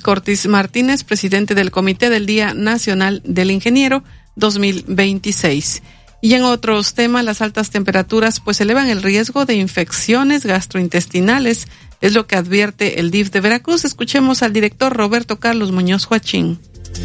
Cortis Martínez, presidente del Comité del Día Nacional del Ingeniero 2026. Y en otros temas, las altas temperaturas pues elevan el riesgo de infecciones gastrointestinales, es lo que advierte el DIF de Veracruz. Escuchemos al director Roberto Carlos Muñoz Huachín.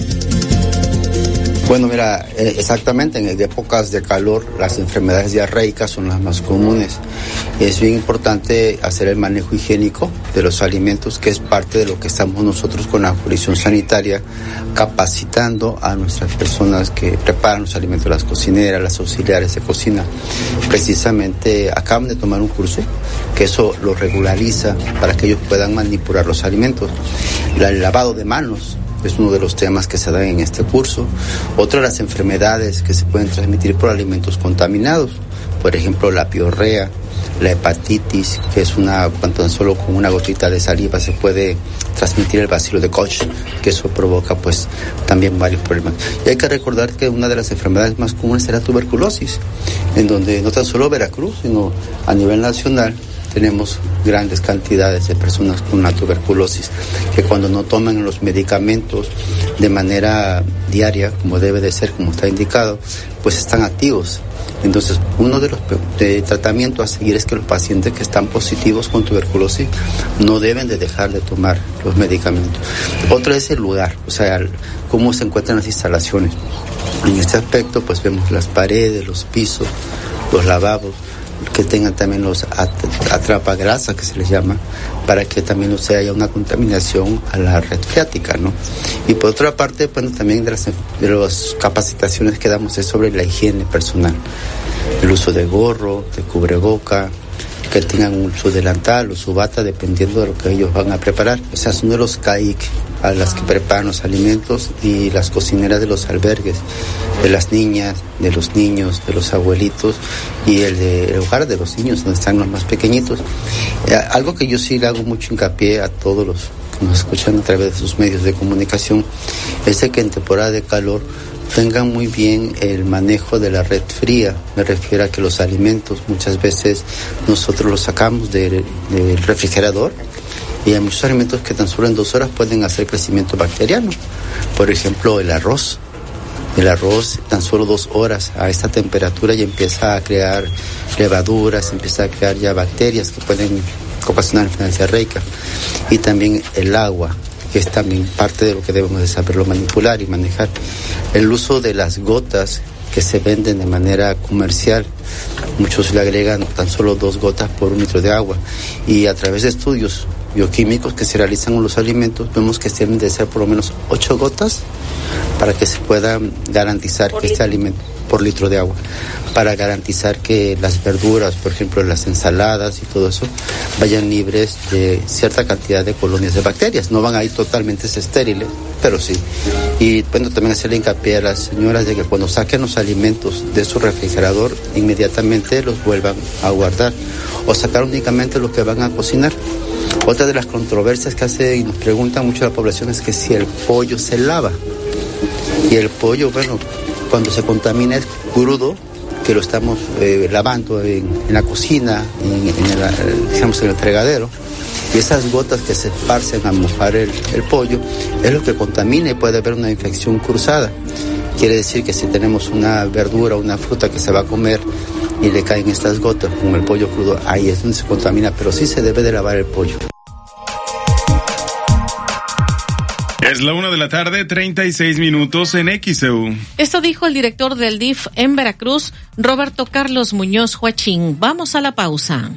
Bueno, mira, exactamente, en épocas de calor las enfermedades diarreicas son las más comunes. Es bien importante hacer el manejo higiénico de los alimentos, que es parte de lo que estamos nosotros con la jurisdicción sanitaria capacitando a nuestras personas que preparan los alimentos, las cocineras, las auxiliares de cocina. Precisamente acaban de tomar un curso que eso lo regulariza para que ellos puedan manipular los alimentos. El lavado de manos es uno de los temas que se dan en este curso. Otra de las enfermedades que se pueden transmitir por alimentos contaminados, por ejemplo la piorrea, la hepatitis, que es cuando solo con una gotita de saliva se puede transmitir el bacilo de Koch, que eso provoca pues también varios problemas. Y hay que recordar que una de las enfermedades más comunes es la tuberculosis, en donde no tan solo Veracruz, sino a nivel nacional tenemos grandes cantidades de personas con la tuberculosis que cuando no toman los medicamentos de manera diaria, como debe de ser, como está indicado, pues están activos. Entonces, uno de los tratamientos a seguir es que los pacientes que están positivos con tuberculosis no deben de dejar de tomar los medicamentos. Otro es el lugar, o sea, cómo se encuentran las instalaciones. En este aspecto, pues vemos las paredes, los pisos, los lavabos, que tengan también los atrapagrasa, que se les llama, para que también no se haya una contaminación a la red freática, ¿no? Y por otra parte, bueno, también de las capacitaciones que damos es sobre la higiene personal, el uso de gorro, de cubreboca, que tengan su delantal o su bata dependiendo de lo que ellos van a preparar. O sea, son de los CAIC a las que preparan los alimentos y las cocineras de los albergues, de las niñas, de los niños, de los abuelitos y el hogar de los niños donde están los más pequeñitos. Algo que yo sí le hago mucho hincapié a todos los que nos escuchan a través de sus medios de comunicación es de que en temporada de calor tengan muy bien el manejo de la red fría. Me refiero a que los alimentos muchas veces nosotros los sacamos del refrigerador y hay muchos alimentos que tan solo en 2 horas pueden hacer crecimiento bacteriano. Por ejemplo, el arroz. El arroz tan solo 2 horas a esta temperatura ya empieza a crear levaduras, empieza a crear ya bacterias que pueden ocasionar enfermedades diarreicas. Y también el agua, que es también parte de lo que debemos de saberlo manipular y manejar. El uso de las gotas que se venden de manera comercial, muchos le agregan tan solo 2 gotas por 1 litro de agua. Y a través de estudios bioquímicos que se realizan con los alimentos, vemos que deben de ser por lo menos 8 gotas para que se pueda garantizar que este alimento, por litro de agua, para garantizar que las verduras, por ejemplo las ensaladas y todo eso, vayan libres de cierta cantidad de colonias de bacterias. No van a ir totalmente estériles, pero sí. Y bueno, también hacerle hincapié a las señoras de que cuando saquen los alimentos de su refrigerador, inmediatamente los vuelvan a guardar o sacar únicamente lo que van a cocinar. Otra de las controversias que hace y nos pregunta mucho la población es que si el pollo se lava. Y el pollo, bueno, cuando se contamina es crudo, que lo estamos lavando en la cocina, digamos en el fregadero, y esas gotas que se esparcen al mojar el pollo es lo que contamina y puede haber una infección cruzada. Quiere decir que si tenemos una verdura o una fruta que se va a comer y le caen estas gotas como el pollo crudo, ahí es donde se contamina, pero sí se debe de lavar el pollo. Es la 1:36 p.m. en XEU. Esto dijo el director del DIF en Veracruz, Roberto Carlos Muñoz Huachín. Vamos a la pausa.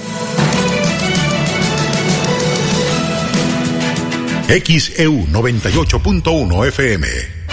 XEU 98.1 FM.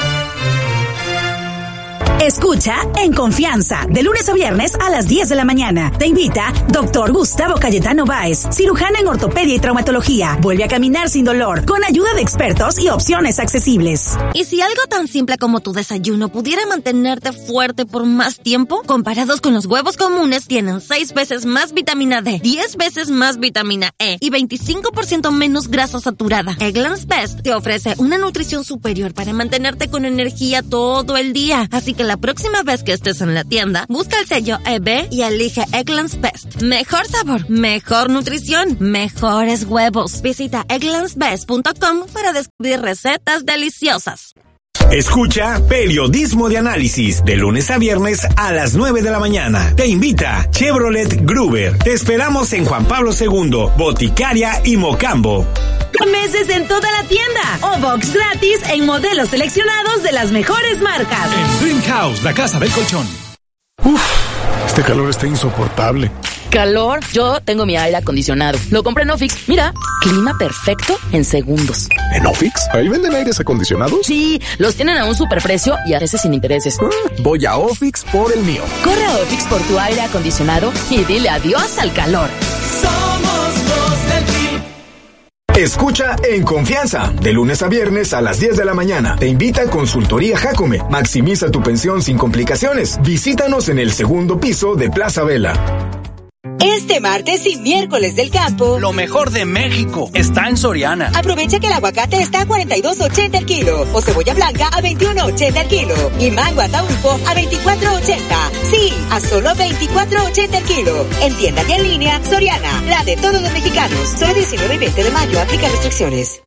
Escucha En Confianza, de lunes a viernes a las 10 de la mañana. Te invita Dr. Gustavo Cayetano Báez, cirujano en ortopedia y traumatología. Vuelve a caminar sin dolor, con ayuda de expertos y opciones accesibles. ¿Y si algo tan simple como tu desayuno pudiera mantenerte fuerte por más tiempo? Comparados con los huevos comunes, tienen 6 veces más vitamina D, 10 veces más vitamina E y 25% menos grasa saturada. Eggland's Best te ofrece una nutrición superior para mantenerte con energía todo el día. Así que la la próxima vez que estés en la tienda, busca el sello EB y elige Eggland's Best. Mejor sabor, mejor nutrición, mejores huevos. Visita egglandsbest.com para descubrir recetas deliciosas. Escucha Periodismo de Análisis de lunes a viernes a las 9 de la mañana. Te invita Chevrolet Gruber. Te esperamos en Juan Pablo II, Boticaria y Mocambo. Meses en toda la tienda o box gratis en modelos seleccionados de las mejores marcas. En Dream House, la casa del colchón. Este calor está insoportable. ¿Calor? Yo tengo mi aire acondicionado. Lo compré en Ofix. Mira, clima perfecto en segundos. ¿En Ofix? ¿Ahí venden aires acondicionados? Sí, los tienen a un superprecio y a veces sin intereses. Voy a Ofix por el mío. Corre a Ofix por tu aire acondicionado y dile adiós al calor. Somos los del Team. Escucha En Confianza, de lunes a viernes a las 10 de la mañana. Te invita Consultoría Jacome. Maximiza tu pensión sin complicaciones. Visítanos en el segundo piso de Plaza Vela. Este martes y miércoles del campo, lo mejor de México está en Soriana. Aprovecha que el aguacate está a $42.80 el kilo, o cebolla blanca a $21.80 el kilo, y mango ataulfo a $24.80. Sí, a solo $24.80 el kilo. En tienda y en línea, Soriana, la de todos los mexicanos. Solo 19 y 20 de mayo, aplica restricciones.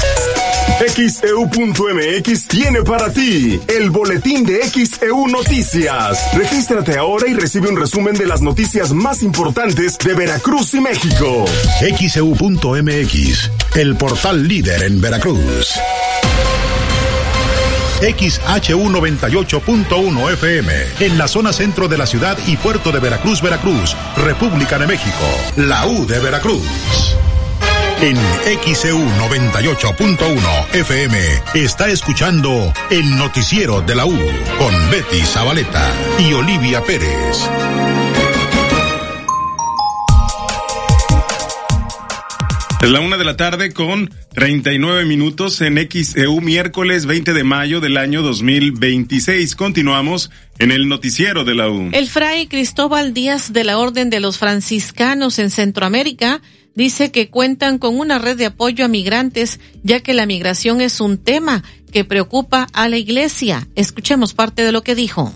XEU.mx tiene para ti el boletín de XEU Noticias. Regístrate ahora y recibe un resumen de las noticias más importantes de Veracruz y México. XEU.mx, el portal líder en Veracruz. XHU 98.1 FM, en la zona centro de la ciudad y puerto de Veracruz, República de México, la U de Veracruz. En XEU 98.1 FM está escuchando el noticiero de la U con Betty Zabaleta y Olivia Pérez. Es la 1:00 con 39 minutos en XEU, miércoles 20 de mayo del año 2026. Continuamos en el noticiero de la U. El fray Cristóbal Díaz de la Orden de los Franciscanos en Centroamérica dice que cuentan con una red de apoyo a migrantes, ya que la migración es un tema que preocupa a la Iglesia. Escuchemos parte de lo que dijo.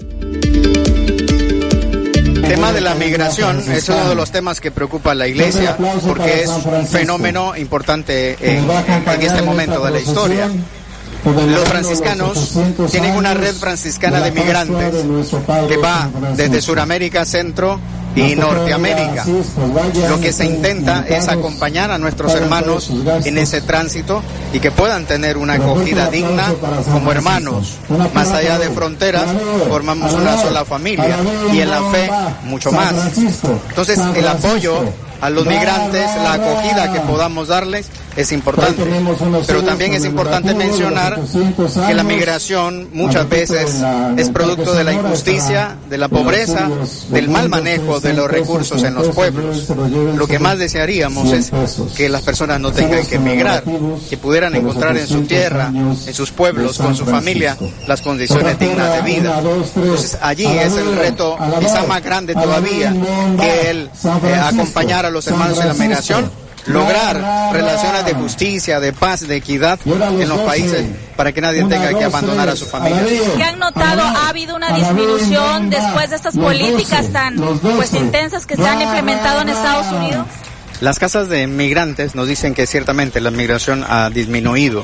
El tema de la migración es uno de los temas que preocupa a la Iglesia, porque es un fenómeno importante en este momento de la historia. Los franciscanos tienen una red franciscana de migrantes que va desde Sudamérica, Centro y Norteamérica. Lo que se intenta es acompañar a nuestros hermanos en ese tránsito y que puedan tener una acogida digna como hermanos. Más allá de fronteras, formamos una sola familia y en la fe mucho más. Entonces, el apoyo a los migrantes, la acogida que podamos darles es importante, pero también es importante mencionar que la migración muchas veces es producto de la injusticia, de la pobreza, del mal manejo de los recursos en los pueblos. Lo que más desearíamos es que las personas no tengan que emigrar, que pudieran encontrar en su tierra, en sus pueblos, con su familia, las condiciones dignas de vida. Entonces allí es el reto quizá más grande todavía, que el acompañar a los hermanos en la migración, lograr relaciones de justicia, de paz, de equidad en los países para que nadie tenga que abandonar a su familia. ¿Qué han notado? ¿Ha habido una disminución después de estas políticas tan intensas que se han implementado en Estados Unidos? Las casas de migrantes nos dicen que ciertamente la migración ha disminuido.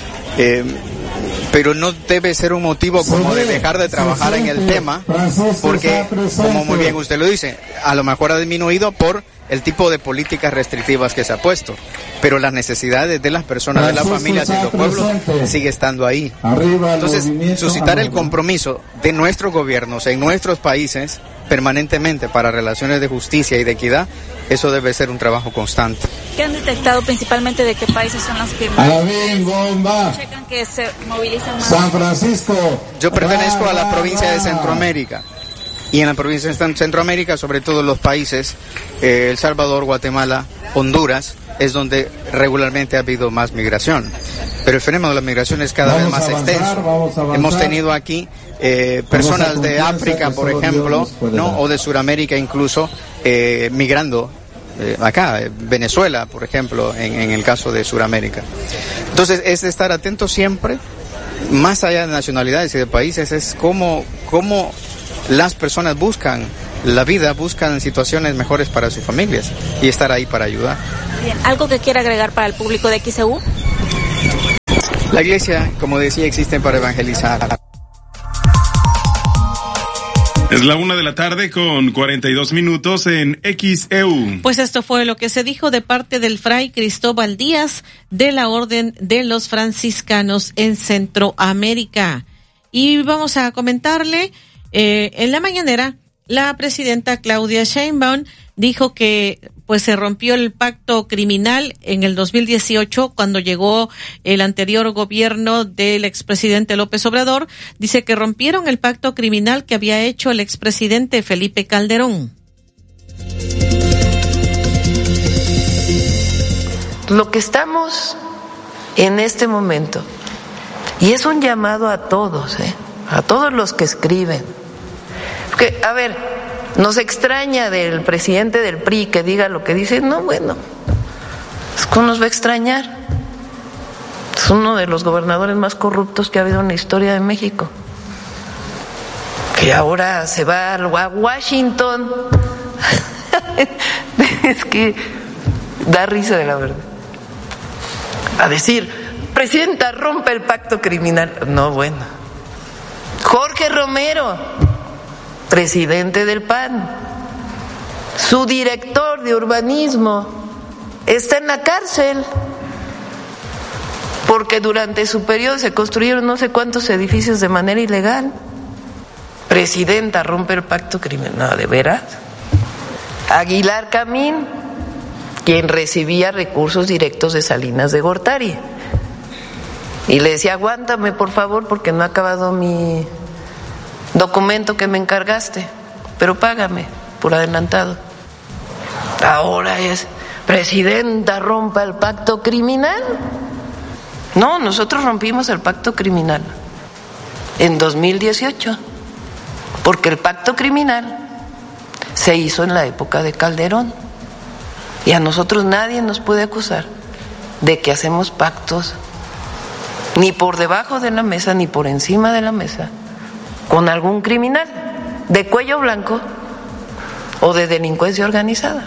Pero no debe ser un motivo como de dejar de trabajar en el tema, porque, como muy bien usted lo dice, a lo mejor ha disminuido por el tipo de políticas restrictivas que se ha puesto, pero las necesidades de las personas, de las familias y los pueblos sigue estando ahí. Entonces, suscitar el compromiso de nuestros gobiernos en nuestros países permanentemente para relaciones de justicia y de equidad, eso debe ser un trabajo constante. ¿Qué han detectado principalmente de qué países son los que checan que se movilizan más? San Francisco. Yo pertenezco a la provincia de Centroamérica. Y en la provincia de Centroamérica, sobre todo los países, El Salvador, Guatemala, Honduras, es donde regularmente ha habido más migración. Pero el fenómeno de la migración es cada vez más extenso. Hemos tenido aquí personas de África, por ejemplo, ¿no? O de Sudamérica incluso, migrando acá, Venezuela, por ejemplo, en el caso de Sudamérica. Entonces, es estar atento siempre más allá de nacionalidades y de países, es cómo las personas buscan la vida, buscan situaciones mejores para sus familias y estar ahí para ayudar. Bien, ¿algo que quiera agregar para el público de XEU? La iglesia, como decía, existe para evangelizar. Es la 1:00 con 42 minutos en XEU. Pues esto fue lo que se dijo de parte del fray Cristóbal Díaz de la Orden de los Franciscanos en Centroamérica. Y vamos a comentarle, en la mañanera, la presidenta Claudia Sheinbaum dijo que pues se rompió el pacto criminal en el 2018 cuando llegó el anterior gobierno del expresidente López Obrador. Dice que rompieron el pacto criminal que había hecho el expresidente Felipe Calderón. Lo que estamos en este momento, y es un llamado a todos los que escriben, porque, a ver, nos extraña del presidente del PRI que diga lo que dice. No, bueno, ¿cómo nos va a extrañar? Es uno de los gobernadores más corruptos que ha habido en la historia de México, que ahora se va a Washington. Es que da risa, de la verdad, a decir: presidenta, rompe el pacto criminal. No, bueno. Jorge Romero, presidente del PAN, su director de urbanismo está en la cárcel porque durante su periodo se construyeron no sé cuántos edificios de manera ilegal. Presidenta, rompe el pacto criminal. No, ¿de veras? Aguilar Camín, quien recibía recursos directos de Salinas de Gortari, y le decía: aguántame por favor porque no ha acabado mi documento que me encargaste, pero págame por adelantado. Ahora es: presidenta, rompa el pacto criminal. No, nosotros rompimos el pacto criminal en 2018, porque el pacto criminal se hizo en la época de Calderón, y a nosotros nadie nos puede acusar de que hacemos pactos ni por debajo de la mesa ni por encima de la mesa con algún criminal de cuello blanco o de delincuencia organizada.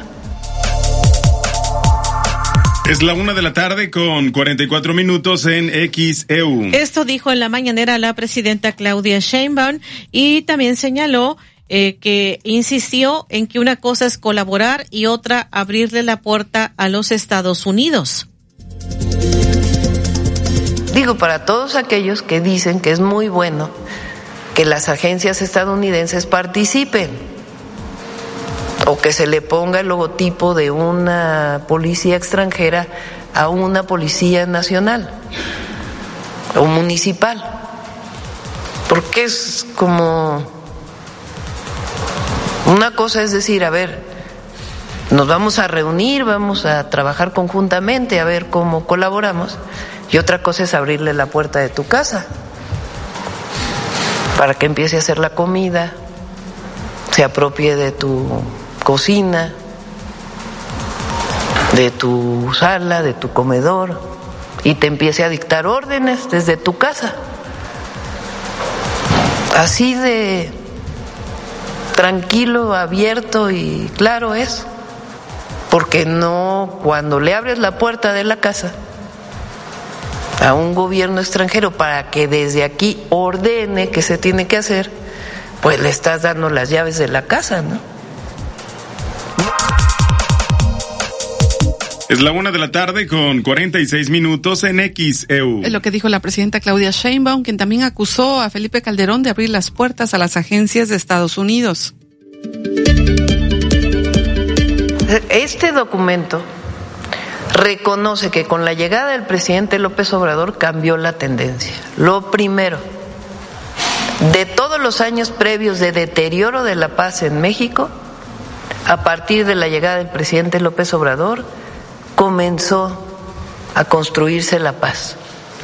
Es la 1:00 con 44 minutos en XEU. Esto dijo en la mañanera la presidenta Claudia Sheinbaum, y también señaló que insistió en que una cosa es colaborar y otra abrirle la puerta a los Estados Unidos. Digo, para todos aquellos que dicen que es muy bueno que las agencias estadounidenses participen, o que se le ponga el logotipo de una policía extranjera a una policía nacional o municipal, porque es como una cosa, es decir, a ver, nos vamos a reunir, vamos a trabajar conjuntamente a ver cómo colaboramos, y otra cosa es abrirle la puerta de tu casa para que empiece a hacer la comida, se apropie de tu cocina, de tu sala, de tu comedor, y te empiece a dictar órdenes desde tu casa. Así de tranquilo, abierto y claro es, porque no, cuando le abres la puerta de la casa a un gobierno extranjero para que desde aquí ordene qué se tiene que hacer, pues le estás dando las llaves de la casa, ¿no? Es la 1:00 con 46 minutos en XEU. Es lo que dijo la presidenta Claudia Sheinbaum, quien también acusó a Felipe Calderón de abrir las puertas a las agencias de Estados Unidos. Este documento reconoce que con la llegada del presidente López Obrador cambió la tendencia. Lo primero, de todos los años previos de deterioro de la paz en México, a partir de la llegada del presidente López Obrador, comenzó a construirse la paz.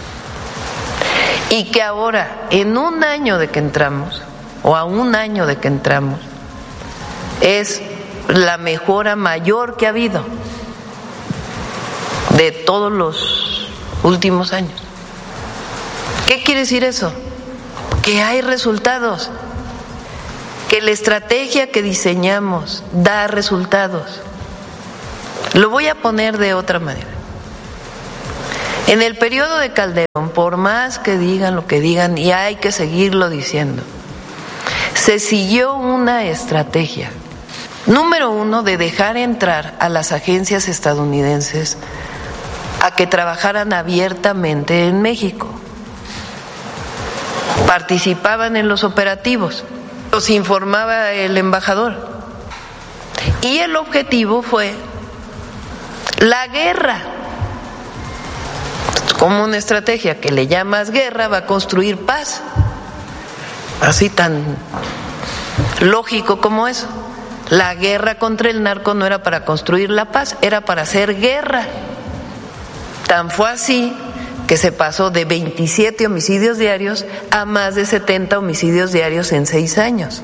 Y que ahora, en un año de que entramos, o a un año de que entramos, es la mejora mayor que ha habido de todos los últimos años. ¿Qué quiere decir eso? Que hay resultados, que la estrategia que diseñamos da resultados. Lo voy a poner de otra manera. En el periodo de Calderón, por más que digan lo que digan, y hay que seguirlo diciendo, se siguió una estrategia. Número uno, de dejar entrar a las agencias estadounidenses a que trabajaran abiertamente en México. Participaban en los operativos, los informaba el embajador. Y el objetivo fue la guerra. Como una estrategia que le llamas guerra, va a construir paz. Así tan lógico como eso. La guerra contra el narco no era para construir la paz, era para hacer guerra. Tan fue así que se pasó de 27 homicidios diarios a más de 70 homicidios diarios en 6 años.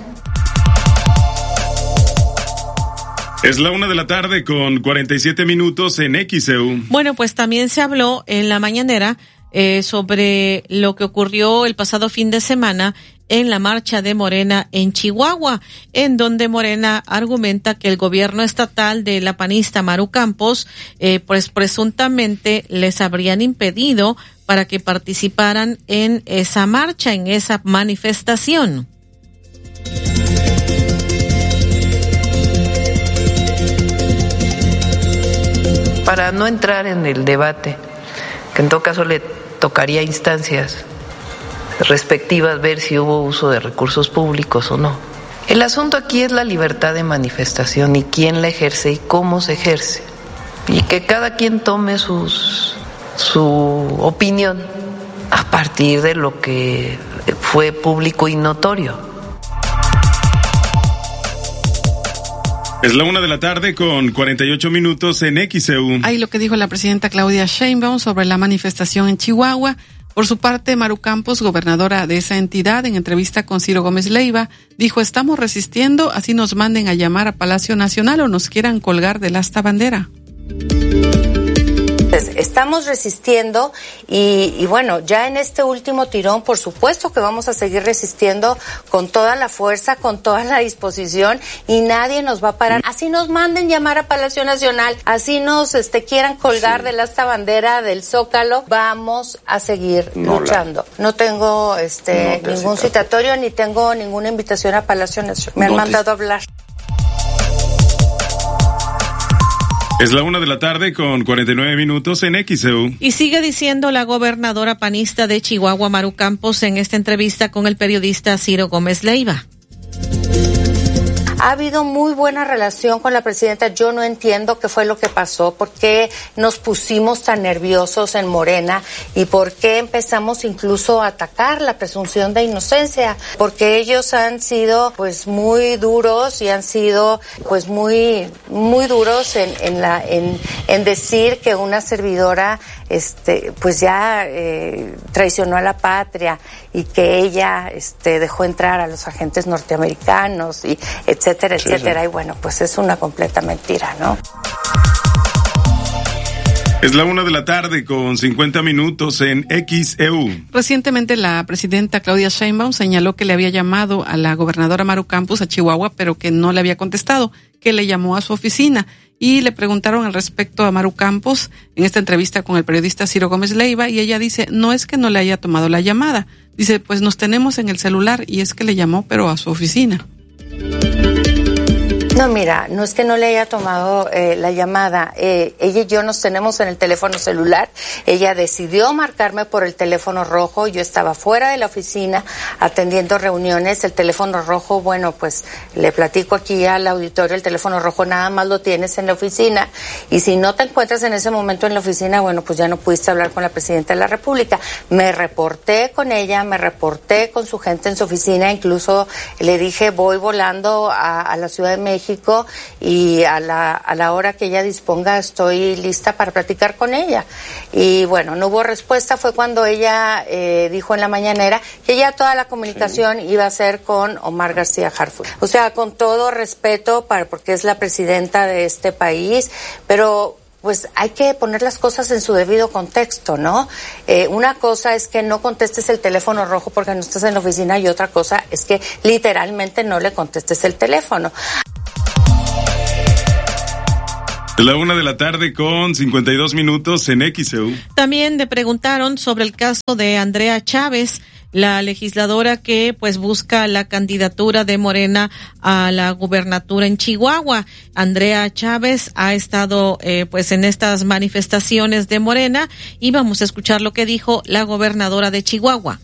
Es la 1:00 con 47 minutos en XEU. Bueno, pues también se habló en la mañanera sobre lo que ocurrió el pasado fin de semana en la marcha de Morena en Chihuahua, en donde Morena argumenta que el gobierno estatal de la panista Maru Campos, pues presuntamente les habrían impedido para que participaran en esa marcha, en esa manifestación. Para no entrar en el debate, que en todo caso le tocaría a instancias respectivas ver si hubo uso de recursos públicos o no. El asunto aquí es la libertad de manifestación y quién la ejerce y cómo se ejerce. Y que cada quien tome su opinión a partir de lo que fue público y notorio. Es la 1:00 con 48 minutos en XEU. Ahí lo que dijo la presidenta Claudia Sheinbaum sobre la manifestación en Chihuahua. Por su parte, Maru Campos, gobernadora de esa entidad, en entrevista con Ciro Gómez Leiva, dijo: estamos resistiendo, así nos manden a llamar a Palacio Nacional o nos quieran colgar del asta bandera. Estamos resistiendo y bueno, ya en este último tirón, por supuesto que vamos a seguir resistiendo con toda la fuerza, con toda la disposición y nadie nos va a parar. Así nos manden llamar a Palacio Nacional, así nos quieran colgar del asta bandera del Zócalo, vamos a seguir luchando. No tengo ningún citatorio ni tengo ninguna invitación a Palacio Nacional. Me han mandado a hablar. Es la 1:00 con 49 minutos en XEU. Y sigue diciendo la gobernadora panista de Chihuahua, Maru Campos, en esta entrevista con el periodista Ciro Gómez Leiva. Ha habido muy buena relación con la presidenta. Yo no entiendo qué fue lo que pasó, por qué nos pusimos tan nerviosos en Morena y por qué empezamos incluso a atacar la presunción de inocencia, porque ellos han sido pues muy duros y han sido pues muy duros en decir que una servidora pues ya traicionó a la patria y que ella dejó entrar a los agentes norteamericanos y etcétera, etcétera. Sí. Y bueno, pues es una completa mentira, ¿no? Es la 1:00 con 50 minutos en XEU. Recientemente la presidenta Claudia Sheinbaum señaló que le había llamado a la gobernadora Maru Campos a Chihuahua, pero que no le había contestado, que le llamó a su oficina. Y le preguntaron al respecto a Maru Campos en esta entrevista con el periodista Ciro Gómez Leiva y ella dice: no es que no le haya tomado la llamada. Dice: pues nos tenemos en el celular y es que le llamó, pero a su oficina. No, mira, no es que no le haya tomado la llamada. Ella y yo nos tenemos en el teléfono celular. Ella decidió marcarme por el teléfono rojo. Yo estaba fuera de la oficina atendiendo reuniones. El teléfono rojo, bueno, pues le platico aquí al auditorio, el teléfono rojo nada más lo tienes en la oficina. Y si no te encuentras en ese momento en la oficina, bueno, pues ya no pudiste hablar con la presidenta de la República. Me reporté con ella, me reporté con su gente en su oficina. Incluso le dije: voy volando a la Ciudad de México y a la hora que ella disponga estoy lista para platicar con ella. Y bueno, no hubo respuesta. Fue cuando ella dijo en la mañanera que ya toda la comunicación iba a ser con Omar García Harfuch. O sea, con todo respeto porque es la presidenta de este país, pero pues hay que poner las cosas en su debido contexto, ¿no? Una cosa es que no contestes el teléfono rojo porque no estás en la oficina y otra cosa es que literalmente no le contestes el teléfono. La 1:00 con 52 minutos en XEU. También le preguntaron sobre el caso de Andrea Chávez, la legisladora que pues busca la candidatura de Morena a la gubernatura en Chihuahua. Andrea Chávez ha estado pues en estas manifestaciones de Morena y vamos a escuchar lo que dijo la gobernadora de Chihuahua.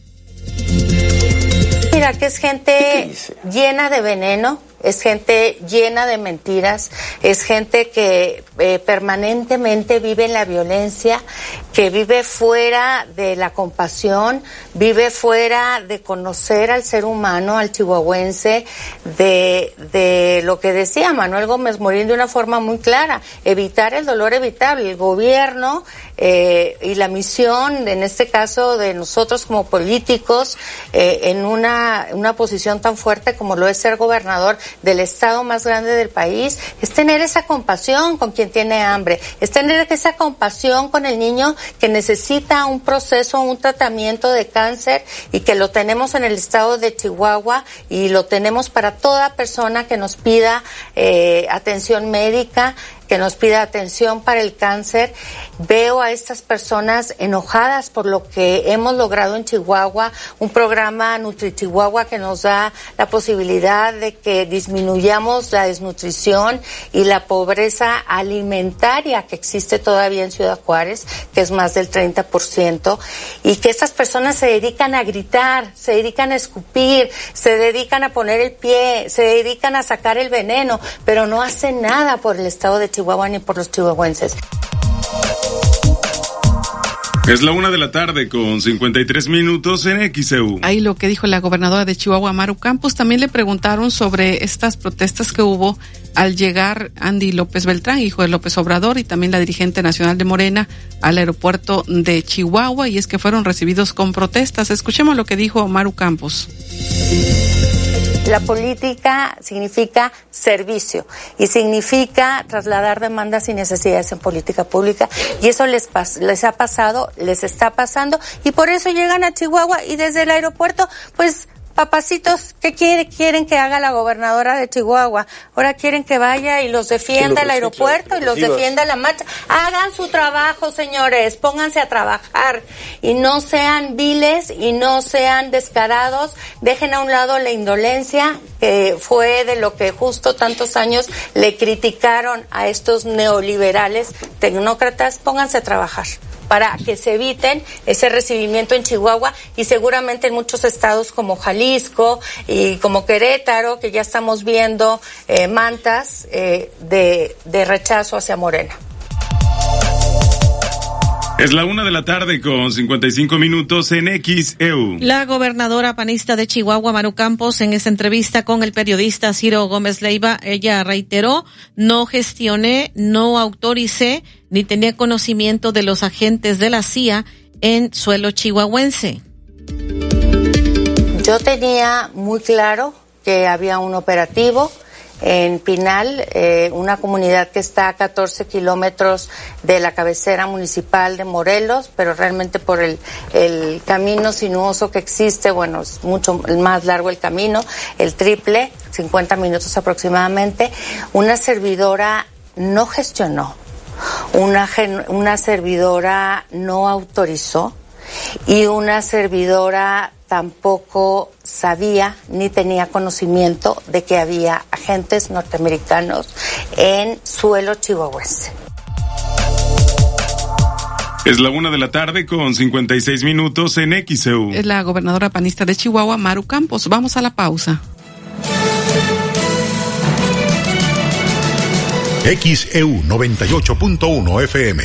Mira, que es gente llena de veneno, es gente llena de mentiras, es gente que permanentemente vive en la violencia, que vive fuera de la compasión, vive fuera de conocer al ser humano, al chihuahuense, de lo que decía Manuel Gómez Morín de una forma muy clara, evitar el dolor evitable. El gobierno y la misión, en este caso de nosotros como políticos, en una posición tan fuerte como lo es ser gobernador del estado más grande del país, es tener esa compasión con quien tiene hambre, es tener esa compasión con el niño que necesita un proceso, un tratamiento de cáncer y que lo tenemos en el estado de Chihuahua y lo tenemos para toda persona que nos pida atención médica, que nos pida atención para el cáncer. Veo a estas personas enojadas por lo que hemos logrado en Chihuahua, un programa Nutri Chihuahua que nos da la posibilidad de que disminuyamos la desnutrición y la pobreza alimentaria que existe todavía en Ciudad Juárez, que es más del 30%, y que estas personas se dedican a gritar, se dedican a escupir, se dedican a poner el pie, se dedican a sacar el veneno, pero no hacen nada por el estado de Chihuahua ni por los chihuahuenses. Es la 1:00 con 53 minutos en XEU. Ahí lo que dijo la gobernadora de Chihuahua, Maru Campos. También le preguntaron sobre estas protestas que hubo al llegar Andy López Beltrán, hijo de López Obrador, y también la dirigente nacional de Morena al aeropuerto de Chihuahua, y es que fueron recibidos con protestas. Escuchemos lo que dijo Maru Campos. La política significa servicio y significa trasladar demandas y necesidades en política pública, y eso les ha pasado, les está pasando, y por eso llegan a Chihuahua y desde el aeropuerto, pues, papacitos, ¿qué quieren que haga la gobernadora de Chihuahua? Ahora quieren que vaya y los defienda el aeropuerto y los defienda la marcha. Hagan su trabajo, señores, pónganse a trabajar y no sean viles y no sean descarados. Dejen a un lado la indolencia, que fue de lo que justo tantos años le criticaron a estos neoliberales tecnócratas. Pónganse a trabajar para que se eviten ese recibimiento en Chihuahua y seguramente en muchos estados como Jalisco y como Querétaro, que ya estamos viendo mantas de rechazo hacia Morena. Es la 1:00 con 55 minutos en XEU. La gobernadora panista de Chihuahua, Maru Campos, en esta entrevista con el periodista Ciro Gómez Leiva, ella reiteró: no gestioné, no autoricé, ni tenía conocimiento de los agentes de la CIA en suelo chihuahuense. Yo tenía muy claro que había un operativo en Pinal, una comunidad que está a 14 kilómetros de la cabecera municipal de Morelos, pero realmente por el camino sinuoso que existe, bueno, es mucho más largo el camino, el triple, 50 minutos aproximadamente. Una servidora no gestionó, una servidora no autorizó y una servidora tampoco sabía ni tenía conocimiento de que había agentes norteamericanos en suelo chihuahuense. Es la 1:00 con 56 minutos en XEU. Es la gobernadora panista de Chihuahua, Maru Campos. Vamos a la pausa. XEU 98.1 FM.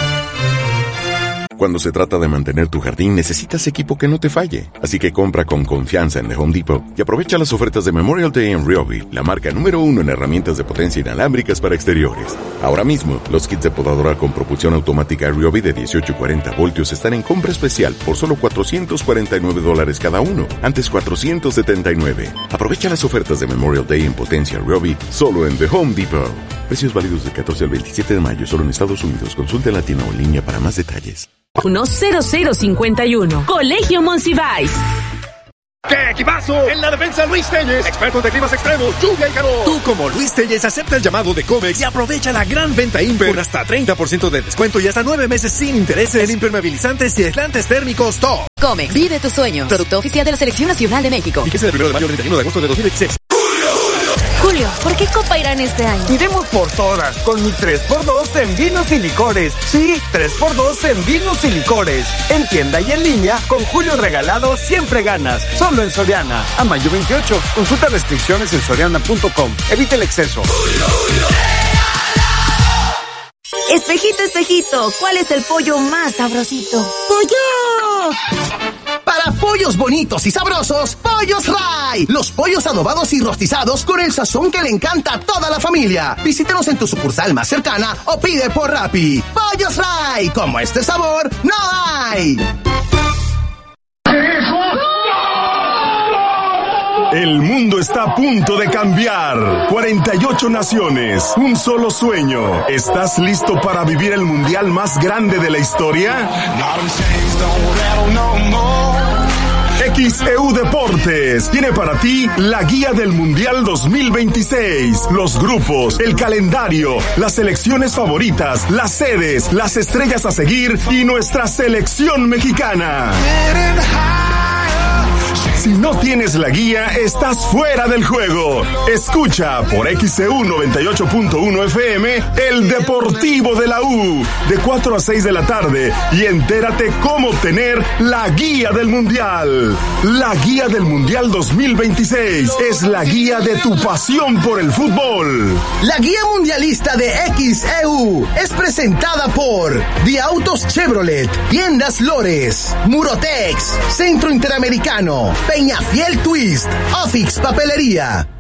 Cuando se trata de mantener tu jardín, necesitas equipo que no te falle. Así que compra con confianza en The Home Depot y aprovecha las ofertas de Memorial Day en Ryobi, la marca número 1 en herramientas de potencia inalámbricas para exteriores. Ahora mismo, los kits de podadora con propulsión automática Ryobi de 18 y 40 voltios están en compra especial por solo $449 cada uno, antes $479. Aprovecha las ofertas de Memorial Day en potencia Ryobi, solo en The Home Depot. Precios válidos del 14 al 27 de mayo solo en Estados Unidos. Consulta en la tienda o en línea para más detalles. 10051. Colegio Monsiváis. ¡Qué equipazo! En la defensa, Luis Telles, expertos de climas extremos, lluvia y calor. Tú, como Luis Telles, acepta el llamado de Comex y aprovecha la gran venta Imper con hasta 30% de descuento y hasta 9 meses sin intereses en impermeabilizantes y aislantes térmicos top. Comex, vive tus sueños. Producto oficial de la Selección Nacional de México. Fíjese del 1 de mayo al 31 de agosto de 2016. Julio, ¿por qué Copa Irán este año? Iremos por todas, con mi 3x2 en vinos y licores. Sí, 3x2 en vinos y licores. En tienda y en línea, con Julio regalado siempre ganas. Solo en Soriana. A mayo 28. Consulta restricciones en soriana.com. Evite el exceso. Espejito, espejito, ¿cuál es el pollo más sabrosito? ¡Pollo! Para pollos bonitos y sabrosos, Pollos Ray. Los pollos adobados y rostizados con el sazón que le encanta a toda la familia. Visítanos en tu sucursal más cercana o pide por Rappi. Pollos Ray. Como este sabor, no hay. El mundo está a punto de cambiar. 48 naciones, un solo sueño. ¿Estás listo para vivir el mundial más grande de la historia? XEU Deportes tiene para ti la guía del Mundial 2026, los grupos, el calendario, las selecciones favoritas, las sedes, las estrellas a seguir y nuestra selección mexicana. Si no tienes la guía, estás fuera del juego. Escucha por XEU 98.1 FM el Deportivo de la U de 4 a 6 de la tarde y entérate cómo obtener la guía del Mundial. La guía del Mundial 2026 es la guía de tu pasión por el fútbol. La guía mundialista de XEU es presentada por The Autos Chevrolet, Tiendas Lores, Murotex, Centro Interamericano, Peñafiel Twist, Ofix Papelería.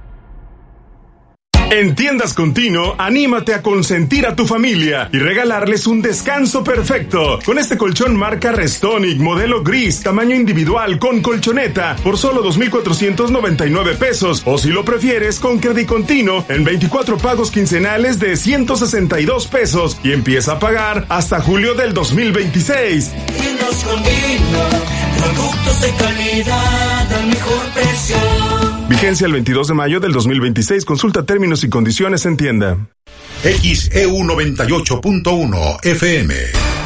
En Tiendas Continuo, anímate a consentir a tu familia y regalarles un descanso perfecto. Con este colchón marca Restonic, modelo gris, tamaño individual, con colchoneta, por solo 2,499 pesos. O si lo prefieres, con Credit Continuo, en 24 pagos quincenales de 162 pesos. Y empieza a pagar hasta julio del 2026. Tiendas Continuo, productos de calidad al mejor precio. Vigencia el 22 de mayo del 2026. Consulta términos y condiciones en tienda. XEU 98.1 FM.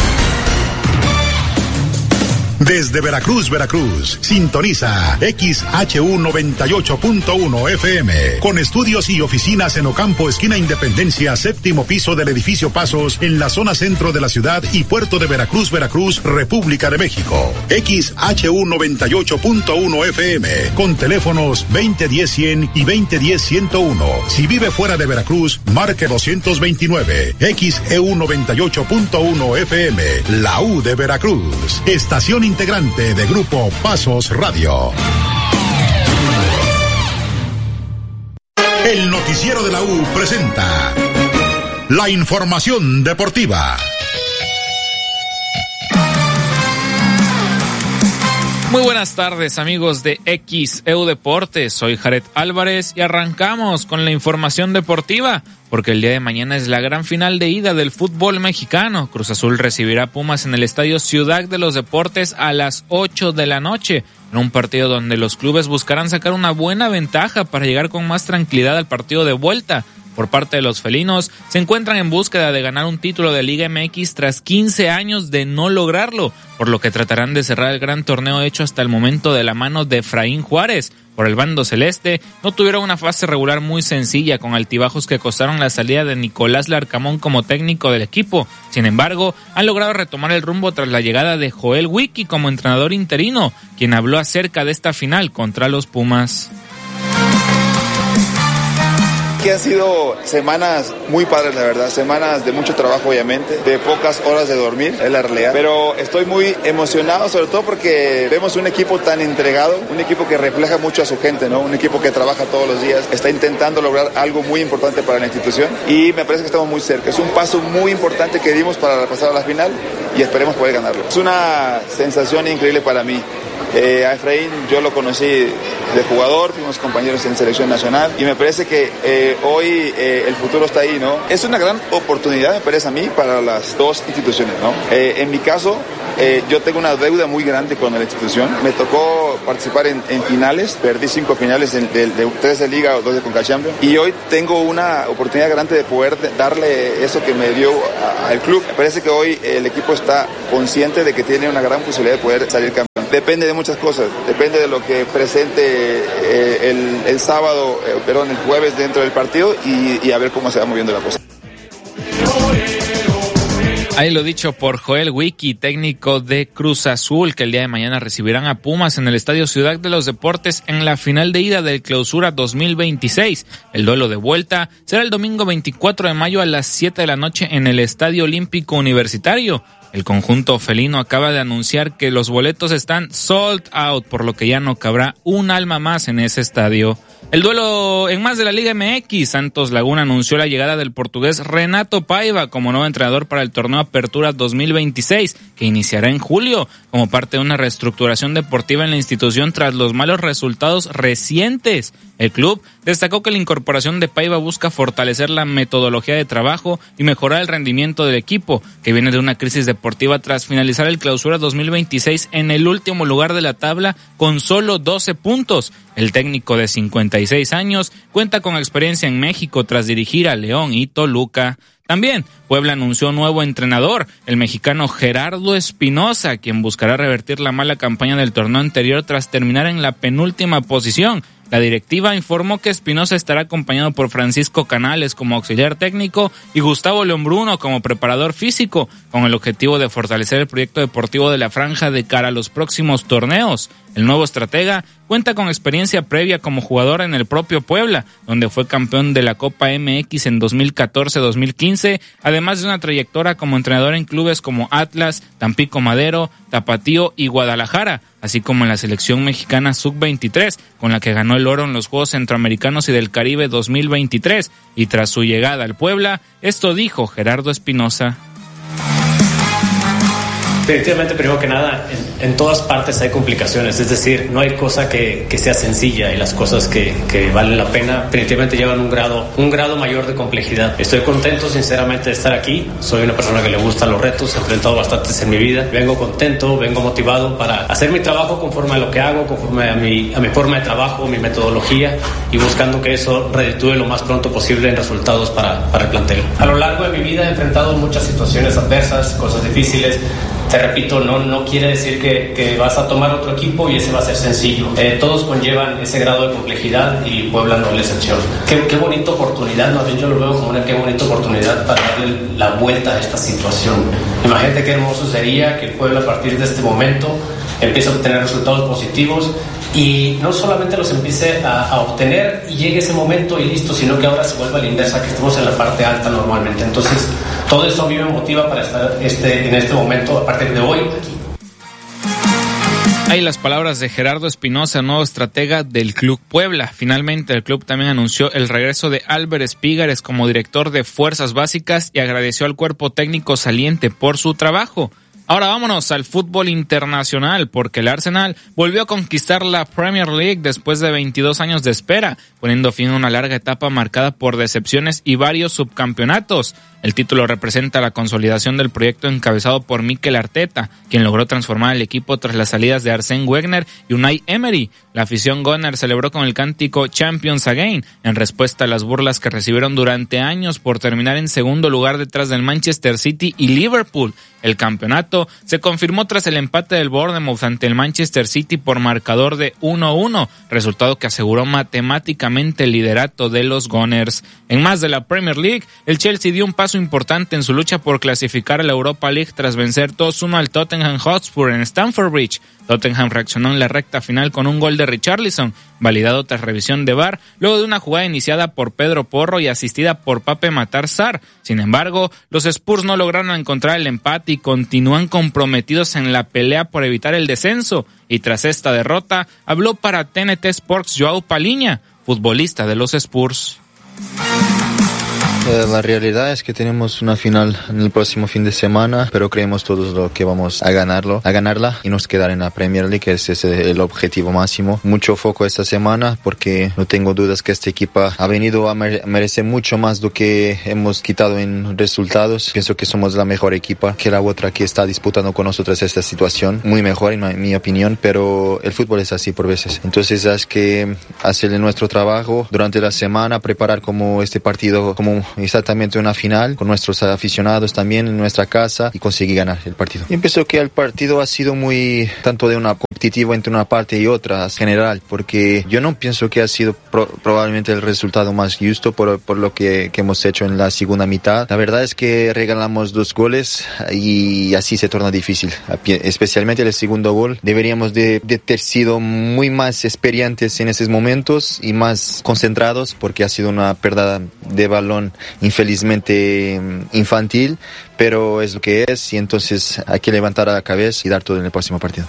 Desde Veracruz, Veracruz, sintoniza XHU 98.1 FM, con estudios y oficinas en Ocampo, esquina Independencia, séptimo piso del edificio Pasos, en la zona centro de la ciudad y puerto de Veracruz, Veracruz, República de México. XHU 98.1 FM, con teléfonos 2010-100 y 2010-101. Si vive fuera de Veracruz, marque 229. XEU 98.1 FM, la U de Veracruz, estación integrante de Grupo Pasos Radio. El noticiero de la U presenta la información deportiva. Muy buenas tardes, amigos de XEU Deportes. Soy Jared Álvarez y arrancamos con la información deportiva, porque el día de mañana es la gran final de ida del fútbol mexicano. Cruz Azul recibirá a Pumas en el Estadio Ciudad de los Deportes a las 8 de la noche, en un partido donde los clubes buscarán sacar una buena ventaja para llegar con más tranquilidad al partido de vuelta. Por parte de los felinos, se encuentran en búsqueda de ganar un título de Liga MX tras 15 años de no lograrlo, por lo que tratarán de cerrar el gran torneo hecho hasta el momento de la mano de Efraín Juárez. Por el bando celeste, no tuvieron una fase regular muy sencilla, con altibajos que costaron la salida de Nicolás Larcamón como técnico del equipo. Sin embargo, han logrado retomar el rumbo tras la llegada de Joel Wiki como entrenador interino, quien habló acerca de esta final contra los Pumas. Que han sido semanas muy padres, la verdad, semanas de mucho trabajo, obviamente, de pocas horas de dormir, es la realidad, pero estoy muy emocionado, sobre todo porque vemos un equipo tan entregado, un equipo que refleja mucho a su gente, ¿no? Un equipo que trabaja todos los días, está intentando lograr algo muy importante para la institución y me parece que estamos muy cerca. Es un paso muy importante que dimos para pasar a la final y esperemos poder ganarlo. Es una sensación increíble para mí. A Efraín yo lo conocí de jugador, fuimos compañeros en selección nacional y me parece que hoy el futuro está ahí, ¿no? Es una gran oportunidad, me parece a mí, para las dos instituciones, ¿no? En mi caso, yo tengo una deuda muy grande con la institución. Me tocó participar en finales, perdí 5 finales de 3 de Liga o 2 de CONCACHAMPIONS y hoy tengo una oportunidad grande de poder darle eso que me dio al club. Me parece que hoy el equipo está consciente de que tiene una gran posibilidad de poder salir campeón. Depende de muchas cosas, depende de lo que presente el sábado, el jueves dentro del partido y a ver cómo se va moviendo la cosa. Ahí lo dicho por Joel Wiki, técnico de Cruz Azul, que el día de mañana recibirán a Pumas en el Estadio Ciudad de los Deportes en la final de ida del Clausura 2026. El duelo de vuelta será el domingo 24 de mayo a las 7 de la noche en el Estadio Olímpico Universitario. El conjunto felino acaba de anunciar que los boletos están sold out, por lo que ya no cabrá un alma más en ese estadio. El duelo en más de la Liga MX, Santos Laguna anunció la llegada del portugués Renato Paiva como nuevo entrenador para el torneo Apertura 2026, que iniciará en julio, como parte de una reestructuración deportiva en la institución tras los malos resultados recientes. El club destacó que la incorporación de Paiva busca fortalecer la metodología de trabajo y mejorar el rendimiento del equipo, que viene de una crisis deportiva tras finalizar el Clausura 2026 en el último lugar de la tabla con solo 12 puntos. El técnico de 56 años cuenta con experiencia en México tras dirigir a León y Toluca. También Puebla anunció un nuevo entrenador, el mexicano Gerardo Espinosa, quien buscará revertir la mala campaña del torneo anterior tras terminar en la penúltima posición. La directiva informó que Espinosa estará acompañado por Francisco Canales como auxiliar técnico y Gustavo León Bruno como preparador físico, con el objetivo de fortalecer el proyecto deportivo de la franja de cara a los próximos torneos. El nuevo estratega cuenta con experiencia previa como jugador en el propio Puebla, donde fue campeón de la Copa MX en 2014-2015, además de una trayectoria como entrenador en clubes como Atlas, Tampico Madero, Tapatío y Guadalajara, así como en la selección mexicana Sub-23, con la que ganó el oro en los Juegos Centroamericanos y del Caribe 2023. Y tras su llegada al Puebla, esto dijo Gerardo Espinosa. Definitivamente, primero que nada, en todas partes hay complicaciones, es decir, no hay cosa que sea sencilla y las cosas que valen la pena definitivamente llevan un grado mayor de complejidad. Estoy contento, sinceramente, de estar aquí. Soy una persona que le gustan los retos, he enfrentado bastantes en mi vida. Vengo contento, vengo motivado para hacer mi trabajo conforme a lo que hago, conforme a mi forma de trabajo, mi metodología y buscando que eso reditúe lo más pronto posible en resultados para el plantel. A lo largo de mi vida he enfrentado muchas situaciones adversas, cosas difíciles. Te repito, no quiere decir que vas a tomar otro equipo y ese va a ser sencillo. Todos conllevan ese grado de complejidad y Puebla no es la excepción. Qué bonita oportunidad, más bien yo lo veo como una qué bonita oportunidad para darle la vuelta a esta situación. Imagínate qué hermoso sería que el Puebla a partir de este momento empiece a obtener resultados positivos y no solamente los empiece a obtener y llegue ese momento y listo, sino que ahora se vuelva a la inversa, que estemos en la parte alta normalmente. Entonces, todo eso a mí me motiva para estar en este momento, a partir de hoy, aquí. Hay las palabras de Gerardo Espinosa, nuevo estratega del Club Puebla. Finalmente, el club también anunció el regreso de Álvaro Espígares como director de Fuerzas Básicas y agradeció al cuerpo técnico saliente por su trabajo. Ahora vámonos al fútbol internacional, porque el Arsenal volvió a conquistar la Premier League después de 22 años de espera, poniendo fin a una larga etapa marcada por decepciones y varios subcampeonatos. El título representa la consolidación del proyecto encabezado por Mikel Arteta, quien logró transformar el equipo tras las salidas de Arsène Wenger y Unai Emery. La afición Gunner celebró con el cántico Champions Again, en respuesta a las burlas que recibieron durante años por terminar en segundo lugar detrás del Manchester City y Liverpool. El campeonato se confirmó tras el empate del Bournemouth ante el Manchester City por marcador de 1-1, resultado que aseguró matemáticamente el liderato de los Gunners. En más de la Premier League, el Chelsea dio un paso importante en su lucha por clasificar a la Europa League tras vencer 2-1 al Tottenham Hotspur en Stamford Bridge. Tottenham reaccionó en la recta final con un gol de Richarlison, validado tras revisión de VAR, luego de una jugada iniciada por Pedro Porro y asistida por Pape Matar Sarr. Sin embargo, los Spurs no lograron encontrar el empate y continúan comprometidos en la pelea por evitar el descenso. Y tras esta derrota, habló para TNT Sports Joao Paliña, futbolista de los Spurs. La realidad es que tenemos una final en el próximo fin de semana, pero creemos todos lo que vamos a ganarla y nos quedar en la Premier League, que ese es el objetivo máximo. Mucho foco esta semana porque no tengo dudas que este equipo ha venido a merecer mucho más de lo que hemos quitado en resultados. Pienso que somos la mejor equipa que la otra que está disputando con nosotros esta situación, muy mejor en mi opinión, pero el fútbol es así por veces. Entonces es que hacer nuestro trabajo durante la semana, preparar como este partido como exactamente una final con nuestros aficionados también en nuestra casa y conseguir ganar el partido. Yo pienso que el partido ha sido muy tanto de una competitivo entre una parte y otra en general, porque yo no pienso que ha sido probablemente el resultado más justo por lo que hemos hecho en la segunda mitad. La verdad es que regalamos 2 goles y así se torna difícil, especialmente el segundo gol. Deberíamos de ter sido muy más experientes en esos momentos y más concentrados, porque ha sido una pérdida de balón infelizmente infantil, pero es lo que es, y entonces hay que levantar la cabeza y dar todo en el próximo partido.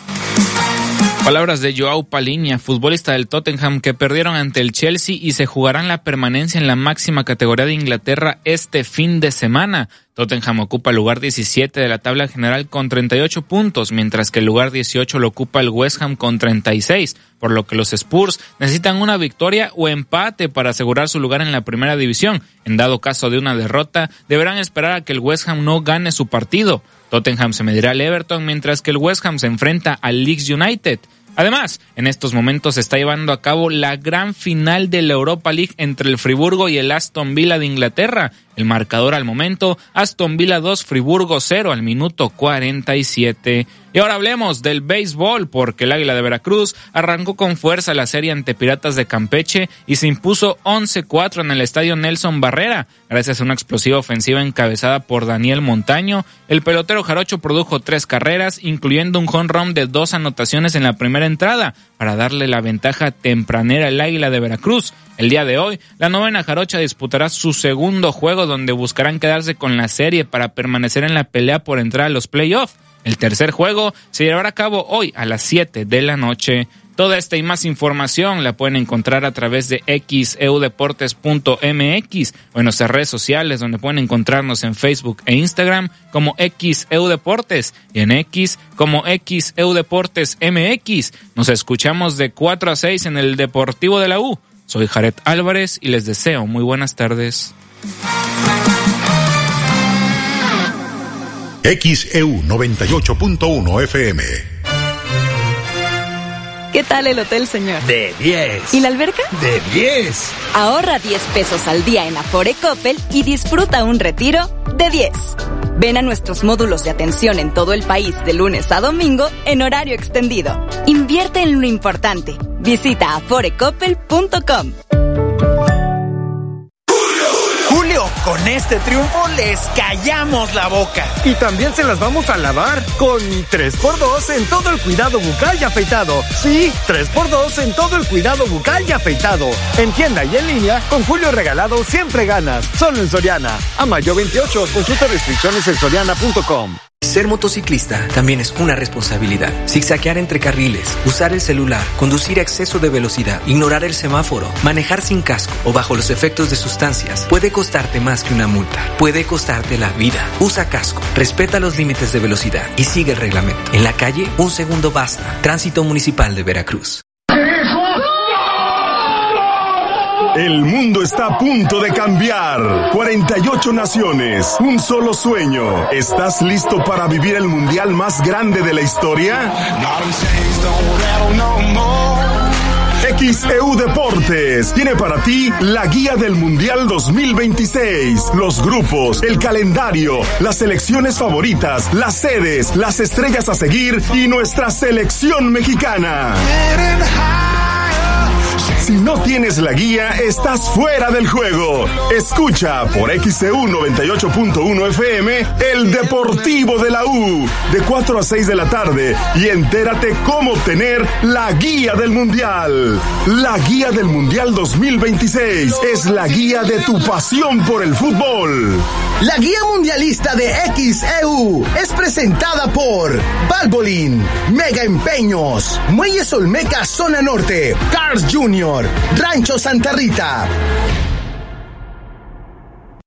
Palabras de Joao Palhinha, futbolista del Tottenham, que perdieron ante el Chelsea y se jugarán la permanencia en la máxima categoría de Inglaterra este fin de semana. Tottenham ocupa el lugar 17 de la tabla general con 38 puntos, mientras que el lugar 18 lo ocupa el West Ham con 36, por lo que los Spurs necesitan una victoria o empate para asegurar su lugar en la primera división. En dado caso de una derrota, deberán esperar a que el West Ham no gane su partido. Tottenham se medirá al Everton, mientras que el West Ham se enfrenta al Leeds United. Además, en estos momentos se está llevando a cabo la gran final de la Europa League entre el Friburgo y el Aston Villa de Inglaterra. El marcador al momento, Aston Villa 2, Friburgo 0 al minuto 47. Y ahora hablemos del béisbol, porque el Águila de Veracruz arrancó con fuerza la serie ante Piratas de Campeche y se impuso 11-4 en el estadio Nelson Barrera. Gracias a una explosiva ofensiva encabezada por Daniel Montaño, el pelotero jarocho produjo 3 carreras, incluyendo un home run de 2 anotaciones en la primera entrada, para darle la ventaja tempranera al Águila de Veracruz. El día de hoy, la novena jarocha disputará su segundo juego, donde buscarán quedarse con la serie para permanecer en la pelea por entrar a los playoffs. El tercer juego se llevará a cabo hoy a las 7 de la noche. Toda esta y más información la pueden encontrar a través de xeudeportes.mx o en nuestras redes sociales, donde pueden encontrarnos en Facebook e Instagram como xeudeportes y en X como xeudeportesmx. Nos escuchamos de 4 a 6 en el Deportivo de la U. Soy Jared Álvarez y les deseo muy buenas tardes. XEU 98.1 FM. ¿Qué tal el hotel, señor? De 10. ¿Y la alberca? De 10. Ahorra 10 pesos al día en Afore Coppel y disfruta un retiro de 10. Ven a nuestros módulos de atención en todo el país de lunes a domingo en horario extendido. Invierte en lo importante. Visita aforecoppel.com. Con este triunfo les callamos la boca. Y también se las vamos a lavar con 3x2 en todo el cuidado bucal y afeitado. Sí, 3x2 en todo el cuidado bucal y afeitado. En tienda y en línea, con Julio Regalado siempre ganas. Solo en Soriana. A mayo 28, consulta restricciones en soriana.com. Ser motociclista también es una responsabilidad. Zigzaguear entre carriles, usar el celular, conducir a exceso de velocidad, ignorar el semáforo, manejar sin casco o bajo los efectos de sustancias puede costarte más que una multa. Puede costarte la vida. Usa casco, respeta los límites de velocidad y sigue el reglamento. En la calle, un segundo basta. Tránsito Municipal de Veracruz. El mundo está a punto de cambiar. 48 naciones, un solo sueño. ¿Estás listo para vivir el mundial más grande de la historia? XEU Deportes tiene para ti la guía del Mundial 2026, los grupos, el calendario, las selecciones favoritas, las sedes, las estrellas a seguir y nuestra selección mexicana. Si no tienes la guía, estás fuera del juego. Escucha por XEU 98.1 FM el Deportivo de la U de 4 a 6 de la tarde y entérate cómo obtener la guía del Mundial. La guía del Mundial 2026 es la guía de tu pasión por el fútbol. La guía mundialista de XEU es presentada por Valvoline, Mega Empeños, Muelles Olmeca Zona Norte, Cars Jr., Rancho Santa Rita.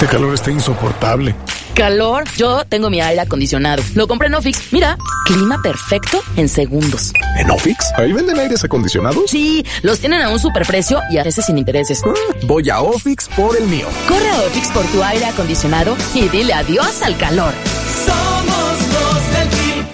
Este calor está insoportable. ¿Calor? Yo tengo mi aire acondicionado. Lo compré en Ofix. Mira, clima perfecto en segundos. ¿En Ofix? ¿Ahí venden aires acondicionados? Sí, los tienen a un superprecio y a veces sin intereses. Voy a Ofix por el mío. Corre a Ofix por tu aire acondicionado y dile adiós al calor. Somos los del Clip.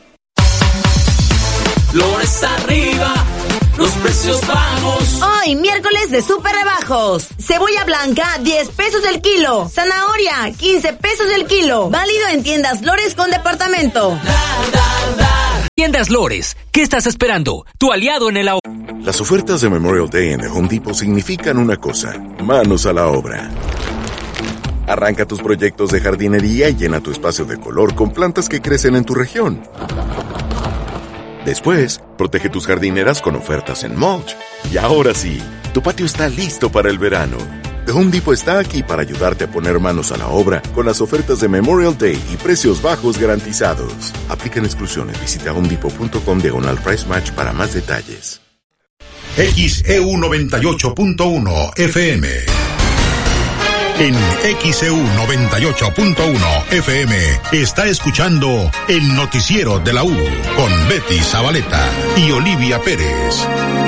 Flores arriba, los precios bajos. Hoy, miércoles de súper rebajos. Cebolla blanca, 10 pesos el kilo. Zanahoria, 15 pesos el kilo. Válido en tiendas Lores con departamento. Tiendas Lores, ¿qué estás esperando? Tu aliado en el ahorro. Las ofertas de Memorial Day en The Home Depot significan una cosa: manos a la obra. Arranca tus proyectos de jardinería y llena tu espacio de color con plantas que crecen en tu región. Después, protege tus jardineras con ofertas en mulch. Y ahora sí, tu patio está listo para el verano. The Home Depot está aquí para ayudarte a poner manos a la obra con las ofertas de Memorial Day y precios bajos garantizados. Aplican exclusiones. Visita homedepot.com/price match para más detalles. XEU 98.1 FM. En XEU 98.1 FM está escuchando el noticiero de la U con Betty Zabaleta y Olivia Pérez.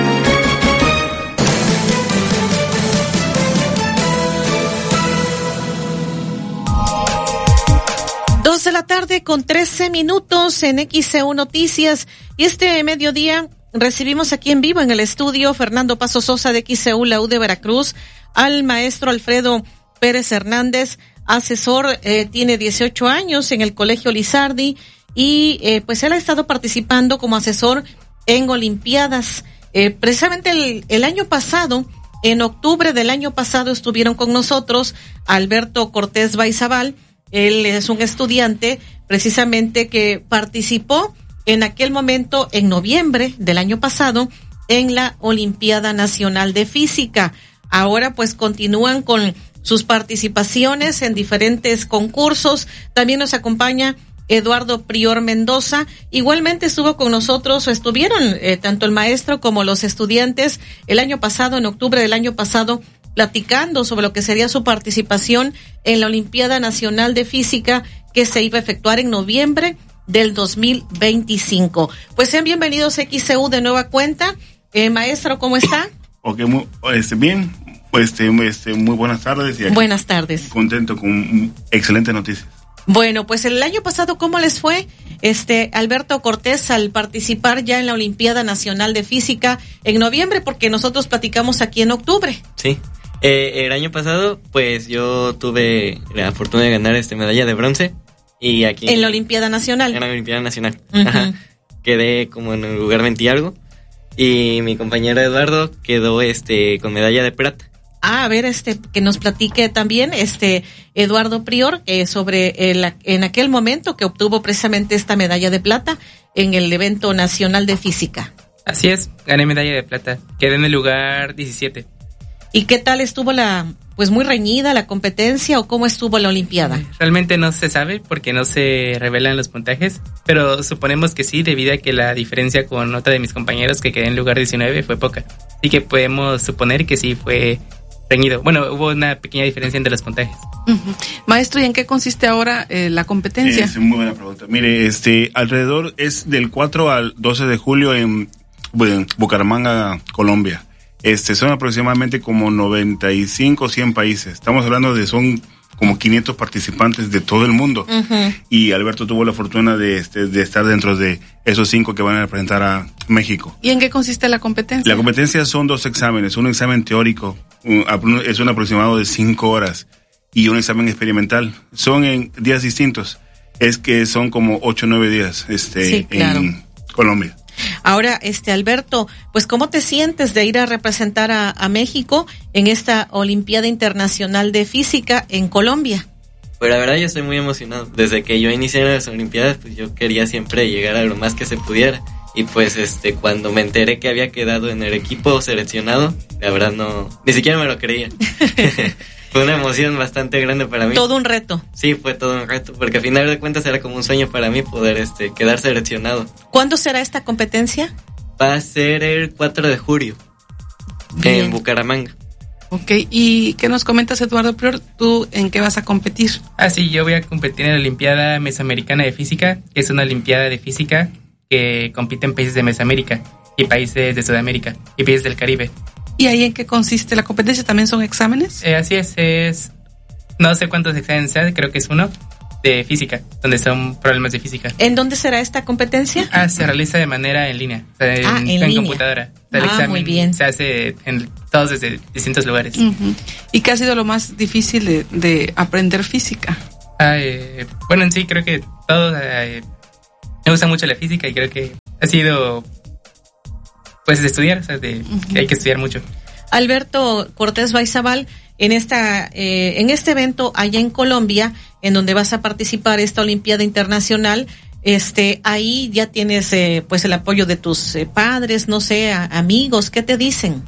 Dos de la tarde con 13 minutos en XEU Noticias, y este mediodía recibimos aquí en vivo en el estudio Fernando Paso Sosa de XEU, la U de Veracruz, al maestro Alfredo Pérez Hernández, asesor, tiene 18 años en el Colegio Lizardi y pues él ha estado participando como asesor en Olimpiadas. Precisamente el año pasado, en octubre del año pasado, estuvieron con nosotros Alberto Cortés Baizabal. Él es un estudiante precisamente que participó en aquel momento, en noviembre del año pasado, en la Olimpiada Nacional de Física. Ahora pues continúan con sus participaciones en diferentes concursos. También nos acompaña Eduardo Prior Mendoza. Igualmente estuvo con nosotros, o estuvieron tanto el maestro como los estudiantes el año pasado, en octubre del año pasado, platicando sobre lo que sería su participación en la Olimpiada Nacional de Física que se iba a efectuar en noviembre del 2025. Pues sean bienvenidos a XEU de nueva cuenta. Maestro, ¿cómo está? Ok, bien. Muy buenas tardes. Y buenas tardes. Contento con excelentes noticias. Bueno, pues el año pasado, ¿cómo les fue, Alberto Cortés, al participar ya en la Olimpiada Nacional de Física en noviembre? Porque nosotros platicamos aquí en octubre. Sí. El año pasado, pues yo tuve la fortuna de ganar medalla de bronce. Y aquí en la Olimpiada Nacional. En la Olimpiada Nacional. Uh-huh. Ajá. Quedé como en el lugar 20 y algo. Y mi compañero Eduardo quedó con medalla de plata. A ver, que nos platique también, Eduardo Prior, sobre en aquel momento que obtuvo precisamente esta medalla de plata en el evento nacional de física. Así es, gané medalla de plata, quedé en el lugar 17. ¿Y qué tal estuvo pues muy reñida la competencia, o cómo estuvo la Olimpiada? Realmente no se sabe porque no se revelan los puntajes, pero suponemos que sí, debido a que la diferencia con otra de mis compañeros que quedé en lugar 19 fue poca. Así que podemos suponer que sí fue reñido. Bueno, hubo una pequeña diferencia entre los puntajes. Uh-huh. Maestro, ¿y en qué consiste ahora la competencia? Es muy buena pregunta. Mire, alrededor es del 4 al 12 de julio en Bucaramanga, Colombia. Son aproximadamente como 95 o 100 países. Estamos hablando son como 500 participantes de todo el mundo. Uh-huh. Y Alberto tuvo la fortuna de estar dentro de esos 5 que van a representar a México. ¿Y en qué consiste la competencia? La competencia son 2 exámenes. Un examen teórico, es un aproximado de 5 horas, y un examen experimental. Son en días distintos. Es que son como 8 o 9 días sí, claro, en Colombia. Ahora, Alberto, pues ¿cómo te sientes de ir a representar a México en esta Olimpiada Internacional de Física en Colombia? Pues la verdad yo estoy muy emocionado. Desde que yo inicié las Olimpiadas, pues yo quería siempre llegar a lo más que se pudiera. Y pues cuando me enteré que había quedado en el equipo seleccionado, la verdad ni siquiera me lo creía. Fue una emoción bastante grande para mí. Todo un reto. Sí, fue todo un reto, porque al final de cuentas era como un sueño para mí poder quedar seleccionado. ¿Cuándo será esta competencia? Va a ser el 4 de julio. Bien. En Bucaramanga. Ok, ¿y qué nos comentas, Eduardo Prior? ¿Tú en qué vas a competir? Sí, yo voy a competir en la Olimpiada Mesoamericana de Física, que es una Olimpiada de Física que compite en países de Mesoamérica y países de Sudamérica y países del Caribe. ¿Y ahí en qué consiste la competencia? ¿También son exámenes? Así es, no sé cuántos exámenes sean, creo que es uno, de física, donde son problemas de física. ¿En dónde será esta competencia? Se realiza de manera en línea, en línea. Computadora. El examen muy bien. Se hace en todos desde distintos lugares. Uh-huh. ¿Y qué ha sido lo más difícil de aprender física? Bueno, en sí creo que todo, me gusta mucho la física y creo que ha sido pues de estudiar, o sea, que hay que estudiar mucho. Alberto Cortés Baizabal, en este evento allá en Colombia, en donde vas a participar esta Olimpiada Internacional, ahí ya tienes pues el apoyo de tus padres, no sé, amigos, ¿qué te dicen?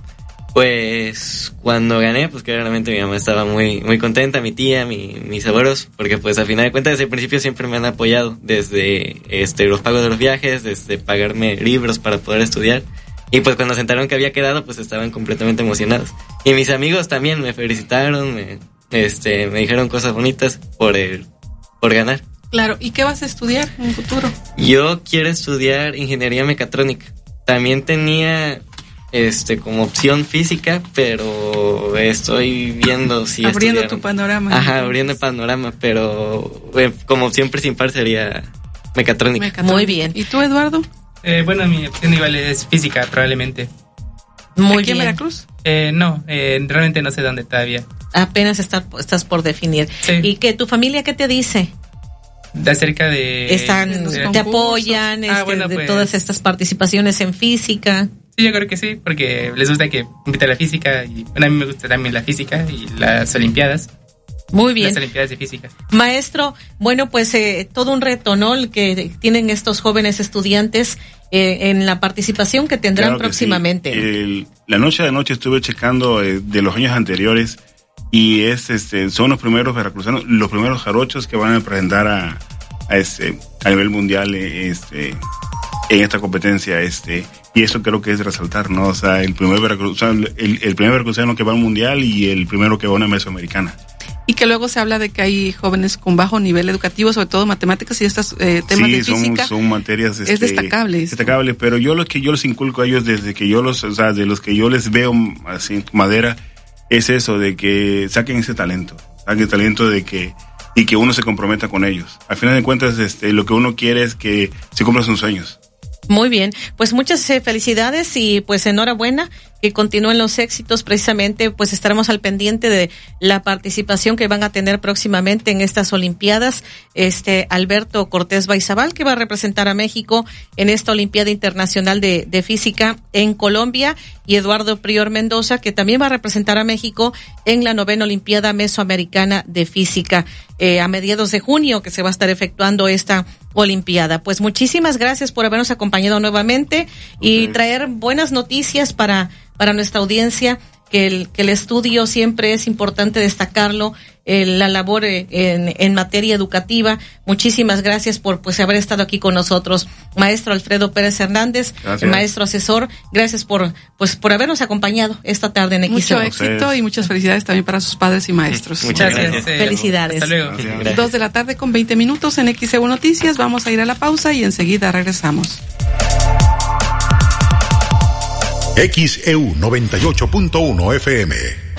Pues cuando gané, pues claramente mi mamá estaba muy muy contenta, mi tía, mis abuelos, porque pues a final de cuentas desde el principio siempre me han apoyado, desde los pagos de los viajes, desde pagarme libros para poder estudiar. Y pues cuando se enteraron que había quedado, pues estaban completamente emocionados. Y mis amigos también me felicitaron, me dijeron cosas bonitas por ganar. Claro, ¿y qué vas a estudiar en el futuro? Yo quiero estudiar ingeniería mecatrónica. También tenía como opción física, pero estoy viendo si abriendo tu panorama. Ajá, abriendo el panorama, pero como opción principal sería mecatrónica. Muy bien. ¿Y tú, Eduardo? Bueno, mi opción igual es física, probablemente. Muy ¿Aquí bien. en Veracruz? No, realmente no sé dónde todavía. Apenas estás por definir. Sí. ¿Y que tu familia qué te dice? De acerca de... te apoyan bueno, de pues, todas estas participaciones en física. Sí, yo creo que sí, porque les gusta que invite a la física y bueno, a mí me gusta también la física y las olimpiadas. Muy bien. Las olimpiadas de física. Maestro, bueno, pues todo un reto, ¿no? El que tienen estos jóvenes estudiantes en la participación que tendrán claro que próximamente. Sí. La noche de anoche estuve checando de los años anteriores y son los primeros veracruzanos, los primeros jarochos que van a presentar a nivel mundial en esta competencia y eso creo que es de resaltar, ¿no? O sea, el primer veracruzano que va al mundial y el primero que va a una mesoamericana. Y que luego se habla de que hay jóvenes con bajo nivel educativo, sobre todo matemáticas y estos temas de física. son materias es destacable, pero yo lo que yo les inculco a ellos desde que de los que yo les veo así madera es eso de que saquen ese talento, y que uno se comprometa con ellos. Al final de cuentas lo que uno quiere es que se cumplan sus sueños. Muy bien, pues muchas felicidades y pues enhorabuena, que continúen los éxitos. Precisamente pues estaremos al pendiente de la participación que van a tener próximamente en estas Olimpiadas. Alberto Cortés Baizabal, que va a representar a México en esta Olimpiada Internacional de Física en Colombia, y Eduardo Prior Mendoza, que también va a representar a México en la 9ª Olimpiada Mesoamericana de Física a mediados de junio, que se va a estar efectuando esta Olimpiada. Pues muchísimas gracias por habernos acompañado nuevamente y traer buenas noticias para nuestra audiencia, que el estudio siempre es importante destacarlo, la labor en materia educativa. Muchísimas gracias por haber estado aquí con nosotros, maestro Alfredo Pérez Hernández, maestro asesor. Gracias por habernos acompañado esta tarde en XEU. Mucho éxito y muchas felicidades también para sus padres y maestros. Muchas gracias. Felicidades. Hasta luego. 2:00 con 20 minutos en XEU Noticias. Vamos a ir a la pausa y enseguida regresamos. XEU 98.1 FM.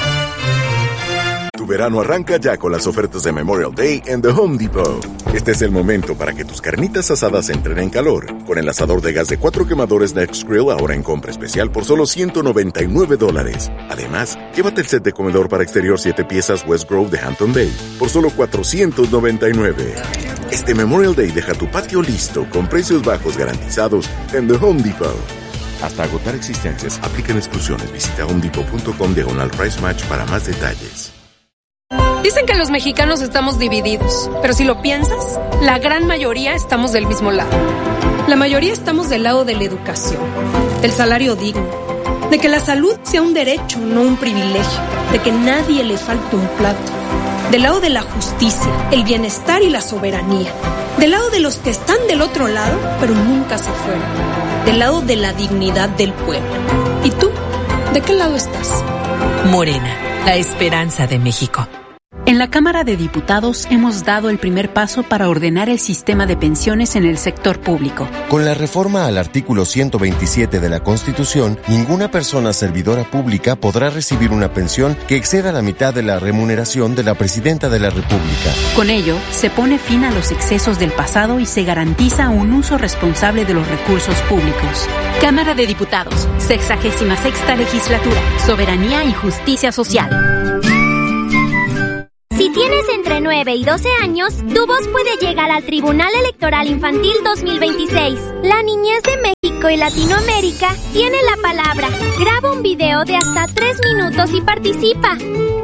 Tu verano arranca ya con las ofertas de Memorial Day en The Home Depot. Este es el momento para que tus carnitas asadas entren en calor. Con el asador de gas de 4 quemadores Next Grill ahora en compra especial por solo $199. Además, llévate el set de comedor para exterior 7 piezas West Grove de Hampton Bay por solo $499. Este Memorial Day deja tu patio listo con precios bajos garantizados en The Home Depot. Hasta agotar existencias, aplican exclusiones. Visita homedepot.com/price match para más detalles. Dicen que los mexicanos estamos divididos, pero si lo piensas, la gran mayoría estamos del mismo lado. La mayoría estamos del lado de la educación, del salario digno, de que la salud sea un derecho, no un privilegio, de que nadie le falte un plato, del lado de la justicia, el bienestar y la soberanía, del lado de los que están del otro lado, pero nunca se fueron, del lado de la dignidad del pueblo. ¿Y tú? ¿De qué lado estás? Morena. la esperanza de México. En la Cámara de Diputados hemos dado el primer paso para ordenar el sistema de pensiones en el sector público. Con la reforma al artículo 127 de la Constitución, ninguna persona servidora pública podrá recibir una pensión que exceda la mitad de la remuneración de la Presidenta de la República. Con ello, se pone fin a los excesos del pasado y se garantiza un uso responsable de los recursos públicos. Cámara de Diputados, 66ª Legislatura, Soberanía y Justicia Social. Si tienes entre 9 y 12 años, tu voz puede llegar al Tribunal Electoral Infantil 2026. La niñez de México y Latinoamérica tiene la palabra. Graba un video de hasta 3 minutos y participa.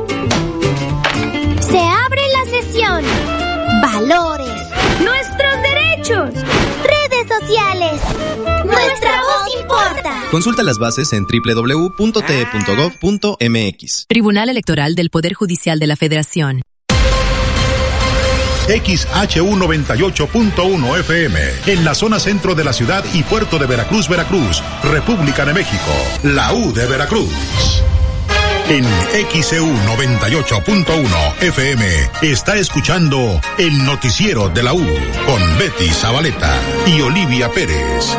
Se abre la sesión. Valores. Nuestros derechos. Redes sociales. Nuestra voz importa. Consulta las bases en www.te.gov.mx. Tribunal Electoral del Poder Judicial de la Federación. XHU 98.1 FM, en la zona centro de la ciudad y puerto de Veracruz, República de México, la U de Veracruz. En XEU 98.1 FM está escuchando el noticiero de la U con Betty Zabaleta y Olivia Pérez.